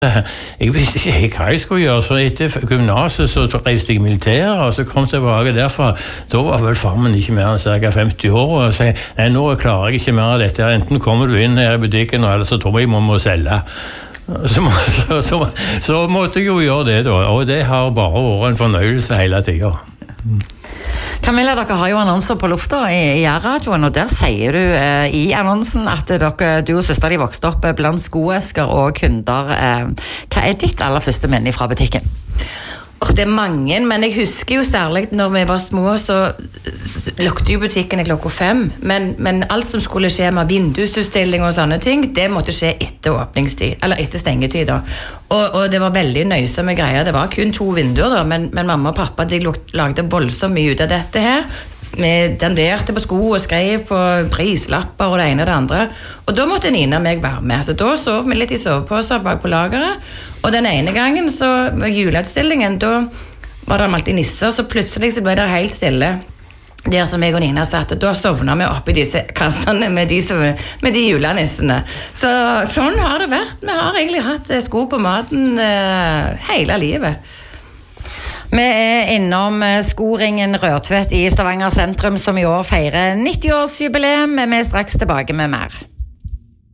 Jeg visste ikke hva jeg skulle gjøre, så etter gymnaset så reiste jeg i militæret, og så kom jeg tilbake derfra. Da var vel farmen ikke mer enn ca. 50 år, og sa nei, nå klarer jeg ikke mer av dette. Enten kommer du inn her i butikken, eller så tror jeg må selge. Så måtte jeg jo gjøre det da, og det har bare vært en fornøyelse hele tiden. Camilla, dere har jo annonser på lufta i radioen, og der sier du i annonsen at du og søster de vokste opp blant skoesker og kunder. Hva er ditt aller første minne fra butikken? Det er mange, men jeg husker jo særlig når vi var små, så lukket jo butikken klokka 5, men alt som skulle skje med vindusutstilling og sånne ting, det måtte skje etter åpningstid, eller etter stengetid da. Og det var veldig nøysomme greier. Det var kun 2 vinduer da, men mamma og pappa de lagde voldsomt mye ut av dette her. Vi danderte på sko og skrev på prislapper og det ene og det andre. Og da måtte Nina og meg være med. Så da sov vi litt i soveposer bak på lageret. Og den ene gangen så var juleutstillingen, da var det alltid nisser, så plutselig så ble det helt stille. Der som jeg og Nina satt, og da sovnet vi oppe i disse kassene med de julenissene. Så sånn har det vært. Vi har egentlig hatt sko på maten hele livet. Vi er innom skoringen Rørtvedt i Stavanger sentrum, som i år feirer 90-årsjubileum. Vi er straks tilbake med mer.